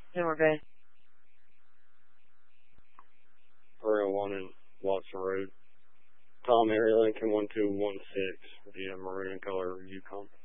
And we're good. 301 in Watson Road. Tom Area Lincoln 1216 via maroon color Yukon.